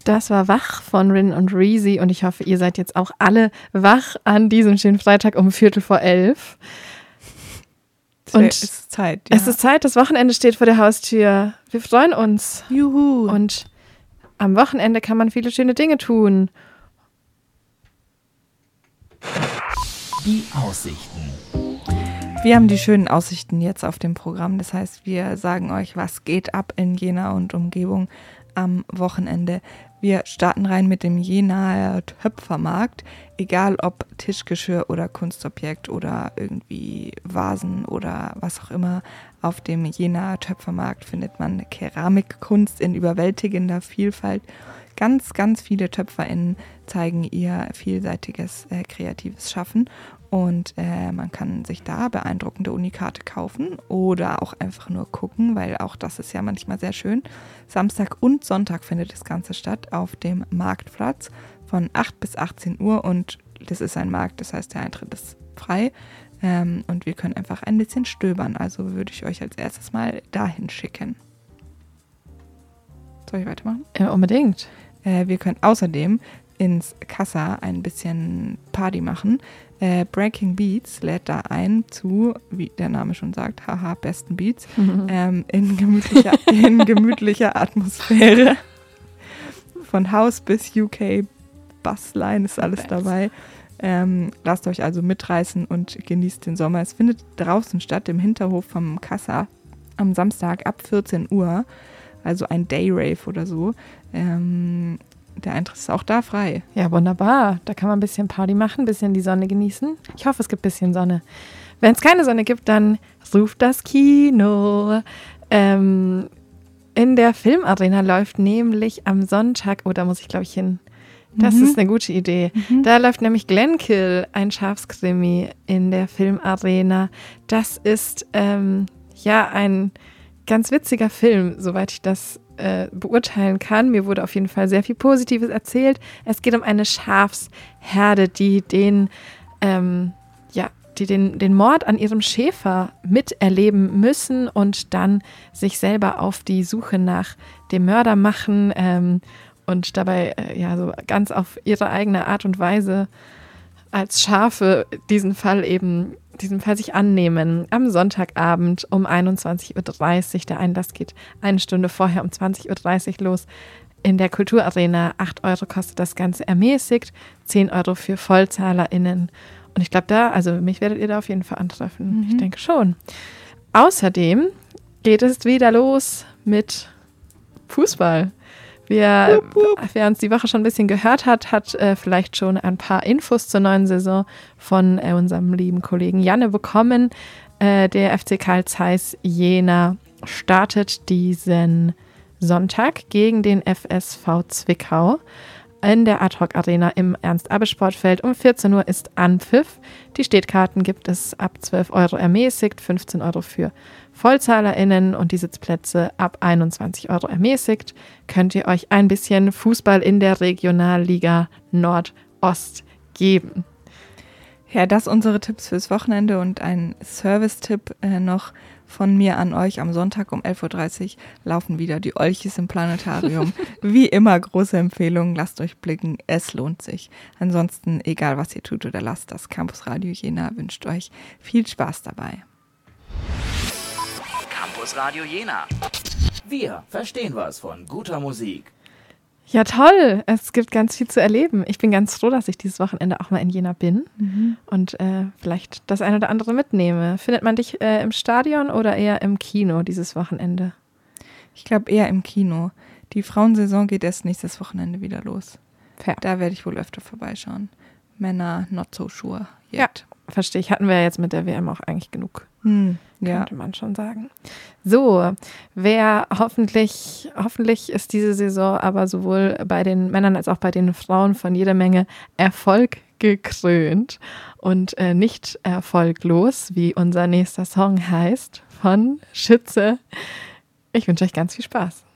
Das war Wach von Rin und Reezy und ich hoffe, ihr seid jetzt auch alle wach an diesem schönen Freitag um 11:15. Und es ist Zeit. Ja. Es ist Zeit, das Wochenende steht vor der Haustür. Wir freuen uns. Juhu. Und am Wochenende kann man viele schöne Dinge tun. Die Aussichten. Wir haben die schönen Aussichten jetzt auf dem Programm. Das heißt, wir sagen euch, was geht ab in Jena und Umgebung am Wochenende. Wir starten rein mit dem Jenaer Töpfermarkt. Egal ob Tischgeschirr oder Kunstobjekt oder irgendwie Vasen oder was auch immer. Auf dem Jenaer Töpfermarkt findet man Keramikkunst in überwältigender Vielfalt. Ganz, ganz viele TöpferInnen zeigen ihr vielseitiges kreatives Schaffen. Und man kann sich da beeindruckende Unikate kaufen oder auch einfach nur gucken, weil auch das ist ja manchmal sehr schön. Samstag und Sonntag findet das Ganze statt auf dem Marktplatz von 8 bis 18 Uhr. Und das ist ein Markt, das heißt, der Eintritt ist frei. Und wir können einfach ein bisschen stöbern. Also würde ich euch als erstes mal dahin schicken. Soll ich weitermachen? Ja, unbedingt. Wir können außerdem ins Kassa ein bisschen Party machen. Breaking Beats lädt da ein zu, wie der Name schon sagt, haha, besten Beats, in gemütlicher Atmosphäre. Von House bis UK Bassline ist alles dabei. Lasst euch also mitreißen und genießt den Sommer. Es findet draußen statt, im Hinterhof vom Kassa, am Samstag ab 14 Uhr. Also ein Day-Rave oder so. Der Eintritt ist auch da frei. Ja, wunderbar. Da kann man ein bisschen Party machen, ein bisschen die Sonne genießen. Ich hoffe, es gibt ein bisschen Sonne. Wenn es keine Sonne gibt, dann ruft das Kino. In der Filmarena läuft nämlich am Sonntag, da muss ich glaube ich hin. Das ist eine gute Idee. Da läuft nämlich Glenkill, ein Schafskrimi in der Filmarena. Das ist ein ganz witziger Film, soweit ich das beurteilen kann. Mir wurde auf jeden Fall sehr viel Positives erzählt. Es geht um eine Schafsherde, die den Mord an ihrem Schäfer miterleben müssen und dann sich selber auf die Suche nach dem Mörder machen und dabei so ganz auf ihre eigene Art und Weise als Schafe diesen Fall sich annehmen. Am Sonntagabend um 21:30 Uhr. Der Einlass geht eine Stunde vorher um 20:30 Uhr los. In der Kulturarena 8 € kostet das Ganze ermäßigt, 10 € für VollzahlerInnen. Und ich glaube mich werdet ihr da auf jeden Fall antreffen. Ich denke schon. Außerdem geht es wieder los mit Fußball. Wer uns die Woche schon ein bisschen gehört hat vielleicht schon ein paar Infos zur neuen Saison von unserem lieben Kollegen Janne bekommen. Der FC Carl Zeiss Jena startet diesen Sonntag gegen den FSV Zwickau in der Ad-Hoc-Arena im Ernst-Abbe-Sportfeld. Um 14 Uhr ist Anpfiff. Die Stehkarten gibt es ab 12 € ermäßigt, 15 € für VollzahlerInnen und die Sitzplätze ab 21 € ermäßigt. Könnt ihr euch ein bisschen Fußball in der Regionalliga Nordost geben. Ja, das unsere Tipps fürs Wochenende und ein Service-Tipp noch von mir an euch. Am Sonntag um 11:30 Uhr laufen wieder die Olchis im Planetarium. Wie immer große Empfehlung, lasst euch blicken, es lohnt sich. Ansonsten, egal was ihr tut oder lasst, das Campus Radio Jena wünscht euch viel Spaß dabei. Campus Radio Jena. Wir verstehen was von guter Musik. Ja, toll. Es gibt ganz viel zu erleben. Ich bin ganz froh, dass ich dieses Wochenende auch mal in Jena bin und vielleicht das eine oder andere mitnehme. Findet man dich im Stadion oder eher im Kino dieses Wochenende? Ich glaube eher im Kino. Die Frauensaison geht erst nächstes Wochenende wieder los. Fair. Da werde ich wohl öfter vorbeischauen. Männer not so sure yet. Ja, verstehe ich. Hatten wir ja jetzt mit der WM auch eigentlich genug. Könnte man schon sagen. So, hoffentlich ist diese Saison aber sowohl bei den Männern als auch bei den Frauen von jeder Menge Erfolg gekrönt und nicht erfolglos, wie unser nächster Song heißt, von Schütze. Ich wünsche euch ganz viel Spaß.